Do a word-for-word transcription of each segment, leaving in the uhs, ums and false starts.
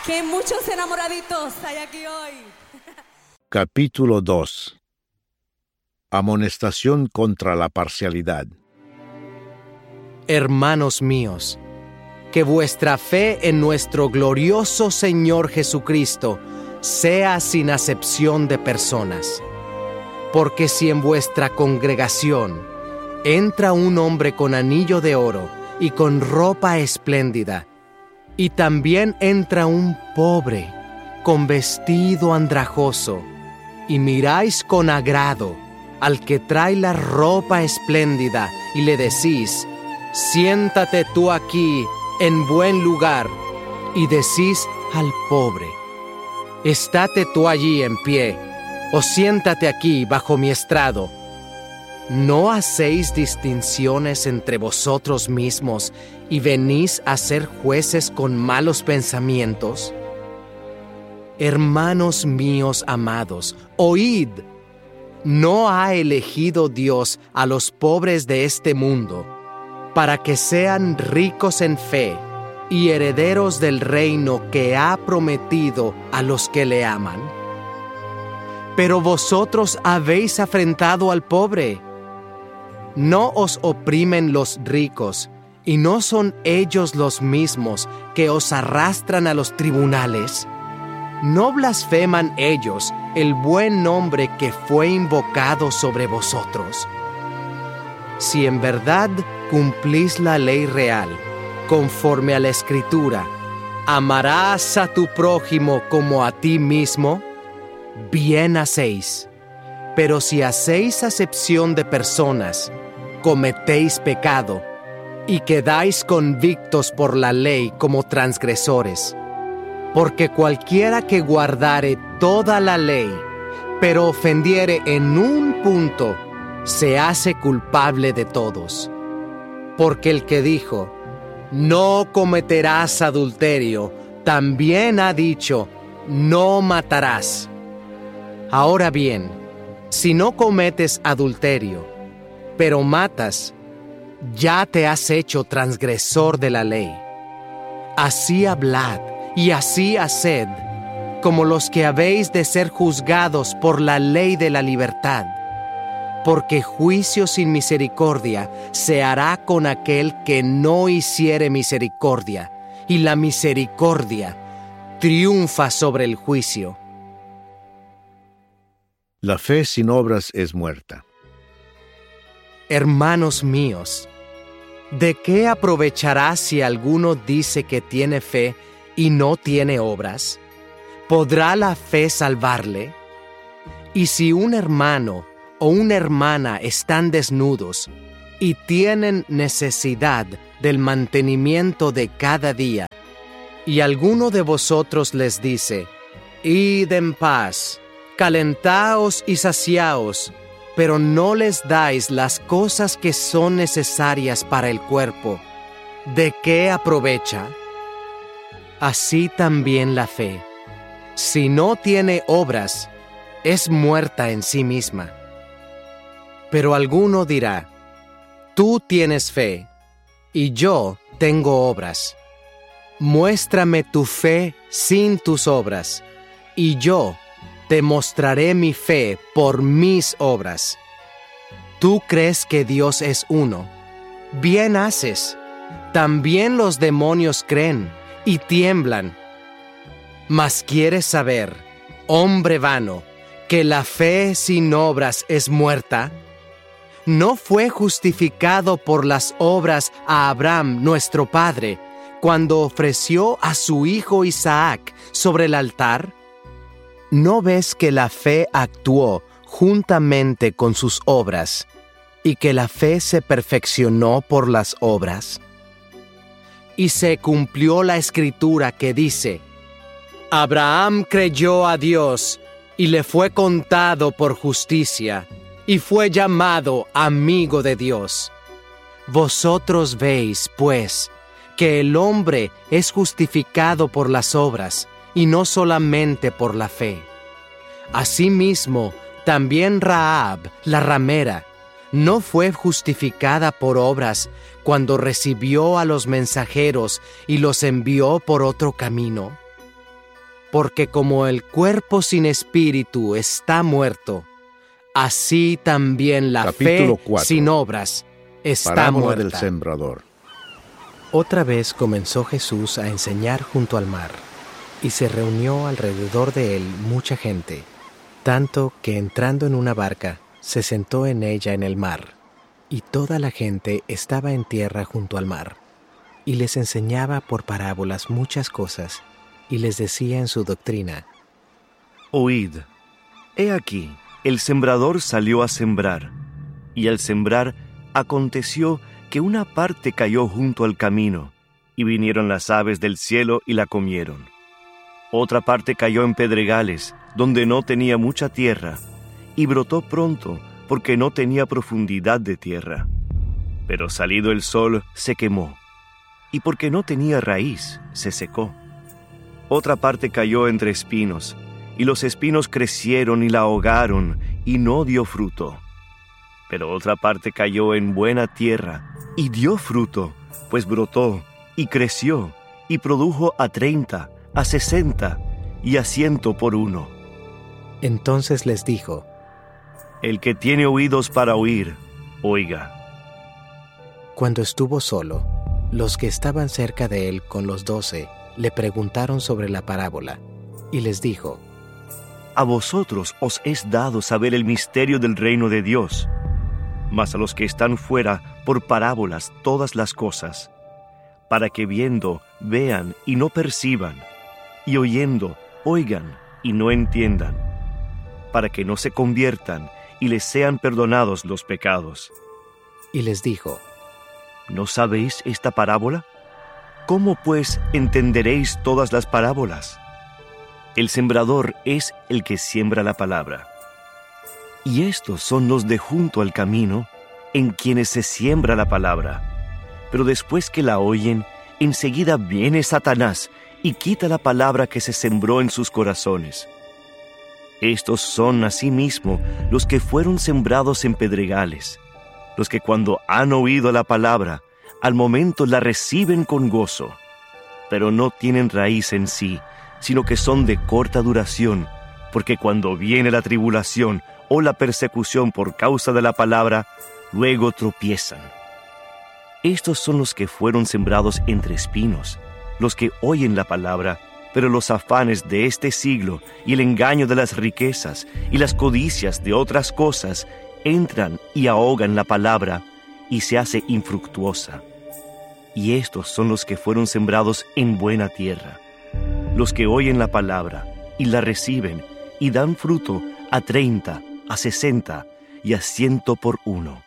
Que muchos enamoraditos hay aquí hoy. Capítulo dos. Amonestación contra la parcialidad. Hermanos míos, que vuestra fe en nuestro glorioso Señor Jesucristo sea sin acepción de personas. Porque si en vuestra congregación entra un hombre con anillo de oro y con ropa espléndida, y también entra un pobre con vestido andrajoso, y miráis con agrado al que trae la ropa espléndida y le decís: siéntate tú aquí en buen lugar, y decís al pobre: estate tú allí en pie, o siéntate aquí bajo mi estrado. ¿No hacéis distinciones entre vosotros mismos y venís a ser jueces con malos pensamientos? Hermanos míos amados, oíd. ¿No ha elegido Dios a los pobres de este mundo para que sean ricos en fe y herederos del reino que ha prometido a los que le aman? Pero vosotros habéis afrentado al pobre. ¿No os oprimen los ricos, y no son ellos los mismos que os arrastran a los tribunales? ¿No blasfeman ellos el buen nombre que fue invocado sobre vosotros? Si en verdad cumplís la ley real, conforme a la Escritura, amarás a tu prójimo como a ti mismo, bien hacéis. Pero si hacéis acepción de personas, cometéis pecado, y quedáis convictos por la ley como transgresores. Porque cualquiera que guardare toda la ley, pero ofendiere en un punto, se hace culpable de todos. Porque el que dijo: no cometerás adulterio, también ha dicho: no matarás. Ahora bien, si no cometes adulterio, pero matas, ya te has hecho transgresor de la ley. Así hablad y así haced, como los que habéis de ser juzgados por la ley de la libertad. Porque juicio sin misericordia se hará con aquel que no hiciere misericordia, y la misericordia triunfa sobre el juicio. La fe sin obras es muerta. Hermanos míos, ¿de qué aprovechará si alguno dice que tiene fe y no tiene obras? ¿Podrá la fe salvarle? Y si un hermano o una hermana están desnudos y tienen necesidad del mantenimiento de cada día, y alguno de vosotros les dice: id en paz, calentaos y saciaos, pero no les dais las cosas que son necesarias para el cuerpo, ¿de qué aprovecha? Así también la fe, si no tiene obras, es muerta en sí misma. Pero alguno dirá: tú tienes fe, y yo tengo obras. Muéstrame tu fe sin tus obras, y yo te mostraré mi fe por mis obras. ¿Tú crees que Dios es uno? Bien haces. También los demonios creen y tiemblan. Mas ¿quieres saber, hombre vano, que la fe sin obras es muerta? ¿No fue justificado por las obras a Abraham, nuestro padre, cuando ofreció a su hijo Isaac sobre el altar? ¿No ves que la fe actuó juntamente con sus obras, y que la fe se perfeccionó por las obras? Y se cumplió la Escritura que dice: Abraham creyó a Dios, y le fue contado por justicia, y fue llamado amigo de Dios. Vosotros veis, pues, que el hombre es justificado por las obras, y no solamente por la fe. Asimismo, también Rahab, la ramera, no fue justificada por obras cuando recibió a los mensajeros y los envió por otro camino. porque como el cuerpo sin espíritu está muerto, así también la Capítulo fe cuatro. sin obras está Parábola muerta. del sembrador. Otra vez comenzó Jesús a enseñar junto al mar, y se reunió alrededor de él mucha gente, tanto que entrando en una barca, se sentó en ella en el mar, y toda la gente estaba en tierra junto al mar, y les enseñaba por parábolas muchas cosas, y les decía en su doctrina: Oíd, he aquí, el sembrador salió a sembrar, y al sembrar aconteció que una parte cayó junto al camino, y vinieron las aves del cielo y la comieron. Otra parte cayó en pedregales, donde no tenía mucha tierra, y brotó pronto, porque no tenía profundidad de tierra. Pero salido el sol, se quemó, y porque no tenía raíz, se secó. Otra parte cayó entre espinos, y los espinos crecieron y la ahogaron, y no dio fruto. Pero otra parte cayó en buena tierra, y dio fruto, pues brotó, y creció, y produjo a treinta, a sesenta, y a ciento por uno. Entonces les dijo: El que tiene oídos para oír, oiga. Cuando estuvo solo, los que estaban cerca de él con los doce le preguntaron sobre la parábola, y les dijo: A vosotros os es dado saber el misterio del reino de Dios, mas a los que están fuera por parábolas todas las cosas, para que viendo vean y no perciban, y oyendo oigan y no entiendan, para que no se conviertan y les sean perdonados los pecados. Y les dijo: ¿No sabéis esta parábola? ¿Cómo pues entenderéis todas las parábolas? El sembrador es el que siembra la palabra. Y estos son los de junto al camino, en quienes se siembra la palabra. Pero después que la oyen, enseguida viene Satanás y quita la palabra que se sembró en sus corazones. Estos son asimismo los que fueron sembrados en pedregales, los que cuando han oído la palabra, al momento la reciben con gozo, pero no tienen raíz en sí, sino que son de corta duración, porque cuando viene la tribulación o la persecución por causa de la palabra, luego tropiezan. Estos son los que fueron sembrados entre espinos, los que oyen la palabra, pero los afanes de este siglo y el engaño de las riquezas y las codicias de otras cosas entran y ahogan la palabra y se hace infructuosa. Y estos son los que fueron sembrados en buena tierra, los que oyen la palabra y la reciben y dan fruto a treinta, a sesenta y a ciento por uno.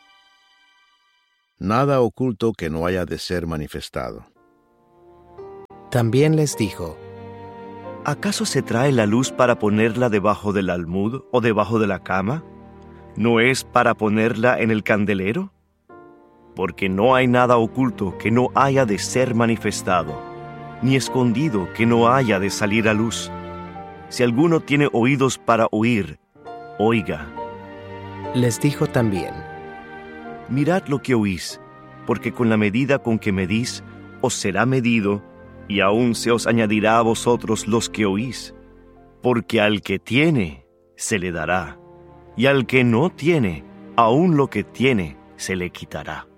Nada oculto que no haya de ser manifestado. También les dijo: ¿Acaso se trae la luz para ponerla debajo del almud o debajo de la cama? ¿No es para ponerla en el candelero? Porque no hay nada oculto que no haya de ser manifestado, ni escondido que no haya de salir a luz. Si alguno tiene oídos para oír, oiga. Les dijo también: Mirad lo que oís, porque con la medida con que medís, os será medido, y aún se os añadirá a vosotros los que oís. Porque al que tiene, se le dará, y al que no tiene, aún lo que tiene, se le quitará.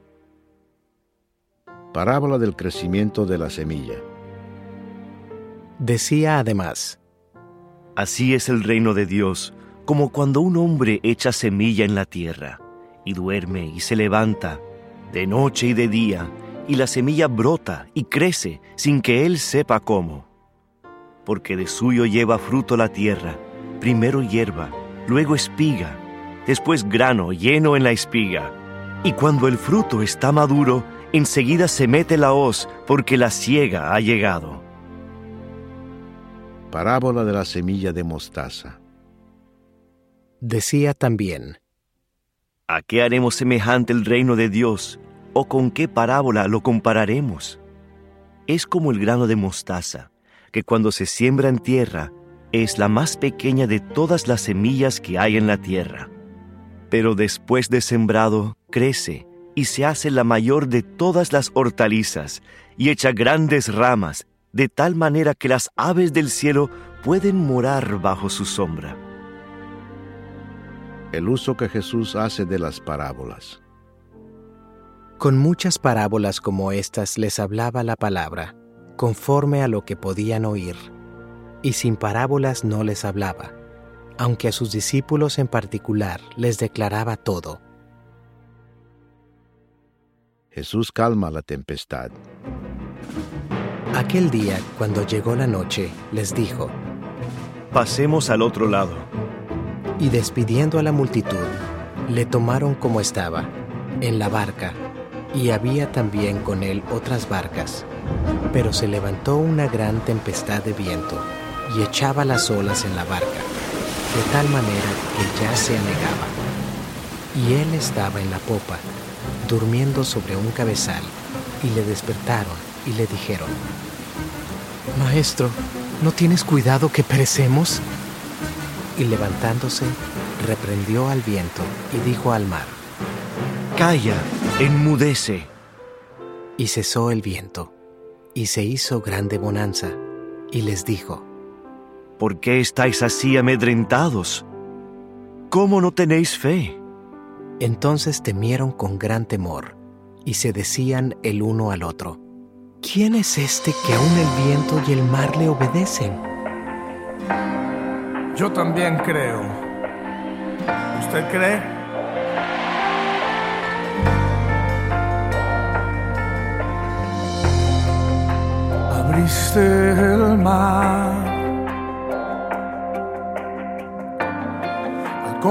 Parábola del crecimiento de la semilla. Decía además: Así es el reino de Dios, como cuando un hombre echa semilla en la tierra, y duerme y se levanta, de noche y de día, y la semilla brota y crece sin que él sepa cómo. Porque de suyo lleva fruto la tierra, primero hierba, luego espiga, después grano lleno en la espiga. Y cuando el fruto está maduro, enseguida se mete la hoz, porque la siega ha llegado. Parábola de la semilla de mostaza. Decía también: ¿A qué haremos semejante el reino de Dios? ¿O con qué parábola lo compararemos? Es como el grano de mostaza, que cuando se siembra en tierra, es la más pequeña de todas las semillas que hay en la tierra. Pero después de sembrado, crece y se hace la mayor de todas las hortalizas, y echa grandes ramas, de tal manera que las aves del cielo pueden morar bajo su sombra. El uso que Jesús hace de las parábolas. Con muchas parábolas como estas les hablaba la palabra, conforme a lo que podían oír, y sin parábolas no les hablaba, aunque a sus discípulos en particular les declaraba todo. Jesús calma la tempestad. Aquel día, cuando llegó la noche, les dijo: Pasemos al otro lado. Y despidiendo a la multitud, le tomaron como estaba, en la barca, y había también con él otras barcas. Pero se levantó una gran tempestad de viento, y echaba las olas en la barca, de tal manera que ya se anegaba. Y él estaba en la popa, durmiendo sobre un cabezal, y le despertaron y le dijeron: Maestro, ¿no tienes cuidado que perecemos? Y levantándose, reprendió al viento y dijo al mar: Calla, enmudece. Y cesó el viento, y se hizo grande bonanza, y les dijo: ¿Por qué estáis así amedrentados? ¿Cómo no tenéis fe? Entonces temieron con gran temor, y se decían el uno al otro: ¿Quién es este que aun el viento y el mar le obedecen? Yo también creo. ¿Usted cree? Abriste el mar